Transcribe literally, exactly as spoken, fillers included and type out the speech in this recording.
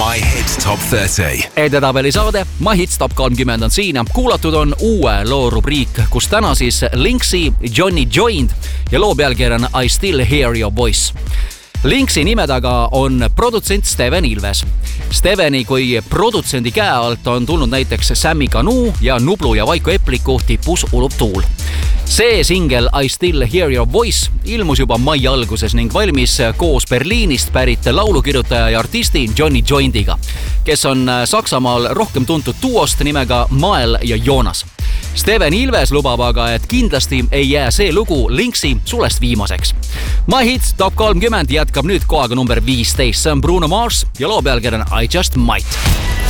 My Hits Top kolmkümmend. Edetabeli saade My Hits Top kolmkümmend on siin. Kuulatud on uue loo rubriik, kus täna siis Linksy, Johnny Joined ja loo pealkiri on I Still Hear Your Voice. Linksy nime taga on produtsent Steven Ilves. Steveni kui produtsendi käe alt on tulnud näiteks Sammy Kanu ja Nublu ja Vaiko Epliku Tipus ulub tuul. See singel I Still Hear Your Voice ilmus juba mai alguses ning valmis koos Berliinist pärit laulukirjutaja ja artisti Johnny Joinediga, kes on Saksamaal rohkem tuntud duost nimega Mael ja Joonas. Steven Ilves lubab aga, et kindlasti ei jää see lugu Linksy sulest viimaseks. My Hits Top kolmkümmend jätkab nüüd kohaga number viisteist. See on Bruno Mars ja loo pealkiri on I Just Might.